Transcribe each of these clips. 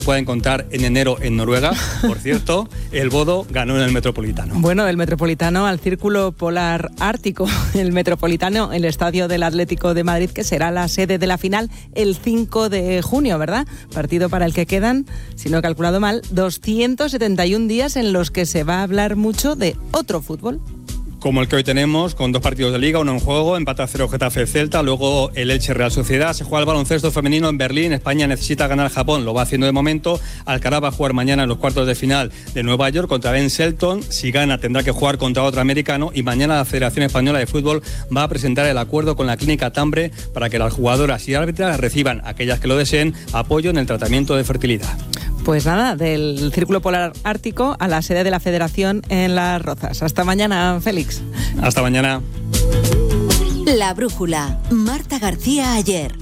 Pueden contar en enero en Noruega. Por cierto, el Bodo ganó en el Metropolitano. Bueno, el Metropolitano al Círculo Polar Ártico. El Metropolitano, el estadio del Atlético de Madrid, que será la sede de la final el 5 de junio, ¿verdad? Partido para el que quedan, si no he calculado mal, 271 días en los que se va a hablar mucho de otro fútbol. Como el que hoy tenemos, con 2 partidos de Liga, uno en juego, empate a 0 Getafe-Celta, luego el Elche Real Sociedad. Se juega el baloncesto femenino en Berlín. España necesita ganar Japón, lo va haciendo de momento. Alcaraz va a jugar mañana en los cuartos de final de Nueva York contra Ben Shelton. Si gana tendrá que jugar contra otro americano, y mañana la Federación Española de Fútbol va a presentar el acuerdo con la Clínica Tambre para que las jugadoras y árbitras reciban, aquellas que lo deseen, apoyo en el tratamiento de fertilidad. Pues nada, del Círculo Polar Ártico a la sede de la Federación en Las Rozas. Hasta mañana, Félix. Hasta mañana. La Brújula. Marta García Ayer.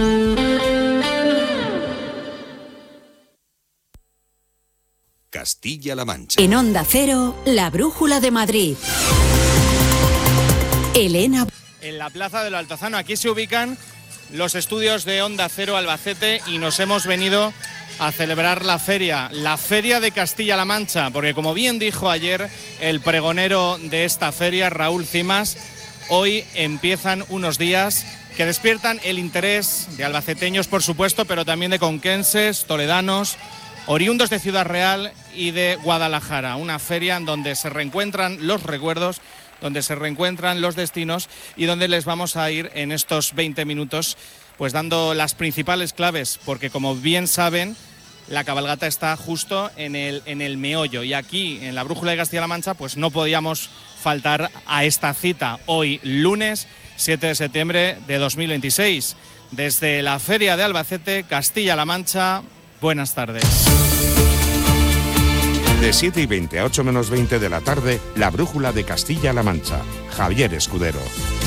Castilla-La Mancha. En Onda Cero, La Brújula de Madrid. Elena. En la Plaza del Altozano, aquí se ubican los estudios de Onda Cero Albacete y nos hemos venido a celebrar la feria de Castilla-La Mancha, porque como bien dijo ayer el pregonero de esta feria, Raúl Cimas, hoy empiezan unos días que despiertan el interés de albaceteños, por supuesto, pero también de conquenses, toledanos, oriundos de Ciudad Real y de Guadalajara. Una feria en donde se reencuentran los recuerdos, donde se reencuentran los destinos y donde les vamos a ir en estos 20 minutos pues dando las principales claves, porque como bien saben, la cabalgata está justo en el meollo, y aquí en la Brújula de Castilla-La Mancha pues no podíamos faltar a esta cita hoy, lunes 7 de septiembre de 2026. Desde la Feria de Albacete, Castilla-La Mancha, buenas tardes. De 7:20 a 8 menos 20 de la tarde, la Brújula de Castilla-La Mancha. Javier Escudero.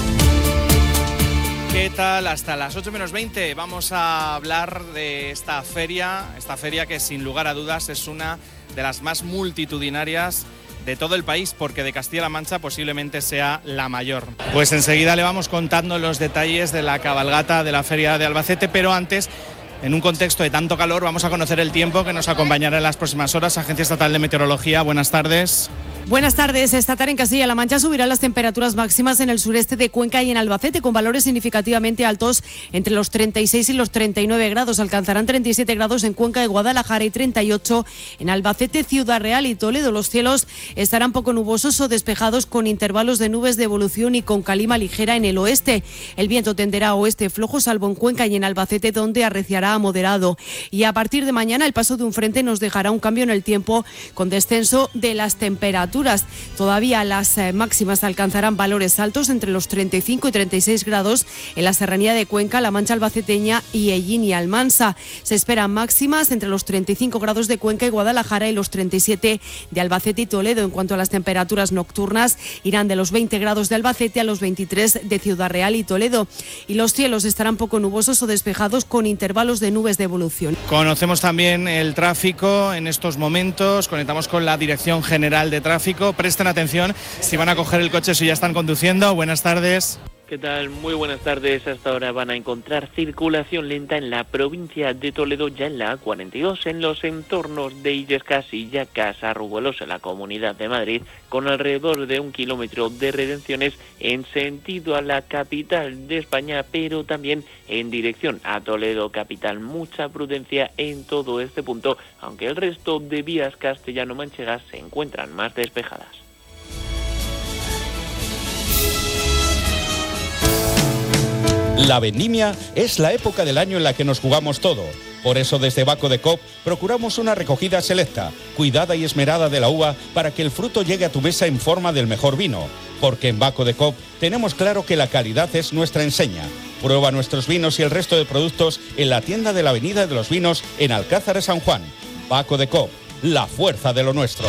¿Qué tal? Hasta las 8 menos 20 vamos a hablar de esta feria que sin lugar a dudas es una de las más multitudinarias de todo el país, porque de Castilla-La Mancha posiblemente sea la mayor. Pues enseguida le vamos contando los detalles de la cabalgata de la Feria de Albacete, pero antes, en un contexto de tanto calor, vamos a conocer el tiempo que nos acompañará en las próximas horas. Agencia Estatal de Meteorología, buenas tardes. Buenas tardes. Esta tarde en Castilla-La Mancha subirán las temperaturas máximas en el sureste de Cuenca y en Albacete, con valores significativamente altos entre los 36 y los 39 grados. Alcanzarán 37 grados en Cuenca y Guadalajara y 38 en Albacete, Ciudad Real y Toledo. Los cielos estarán poco nubosos o despejados, con intervalos de nubes de evolución y con calima ligera en el oeste. El viento tenderá a oeste flojo, salvo en Cuenca y en Albacete, donde arreciará a moderado. Y a partir de mañana el paso de un frente nos dejará un cambio en el tiempo, con descenso de las temperaturas. Todavía las máximas alcanzarán valores altos entre los 35 y 36 grados en la serranía de Cuenca, La Mancha albaceteña y Ellín y Almansa. Se esperan máximas entre los 35 grados de Cuenca y Guadalajara y los 37 de Albacete y Toledo. En cuanto a las temperaturas nocturnas, irán de los 20 grados de Albacete a los 23 de Ciudad Real y Toledo. Y los cielos estarán poco nubosos o despejados, con intervalos de nubes de evolución. Conocemos también el tráfico en estos momentos. Conectamos con la Dirección General de Tráfico. Presten atención si van a coger el coche, si ya están conduciendo. Buenas tardes. ¿Qué tal? Muy buenas tardes. Hasta ahora van a encontrar circulación lenta en la provincia de Toledo, ya en la A42, en los entornos de Illescas y Yacas, Arruguelos, en la Comunidad de Madrid, con alrededor de 1 kilómetro de retenciones en sentido a la capital de España, pero también en dirección a Toledo capital. Mucha prudencia en todo este punto, aunque el resto de vías castellano-manchegas se encuentran más despejadas. La vendimia es la época del año en la que nos jugamos todo. Por eso desde Baco de Cop procuramos una recogida selecta, cuidada y esmerada de la uva, para que el fruto llegue a tu mesa en forma del mejor vino. Porque en Baco de Cop tenemos claro que la calidad es nuestra enseña. Prueba nuestros vinos y el resto de productos en la tienda de la Avenida de los Vinos en Alcázar de San Juan. Baco de Cop, la fuerza de lo nuestro.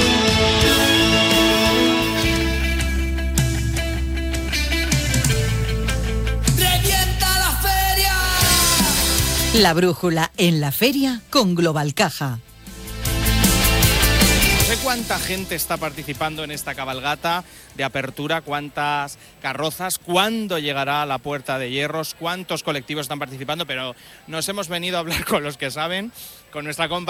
La Brújula en la feria con Global Caja. No sé cuánta gente está participando en esta cabalgata de apertura, cuántas carrozas, cuándo llegará a la Puerta de Hierros, cuántos colectivos están participando, pero nos hemos venido a hablar con los que saben, con nuestra compañera.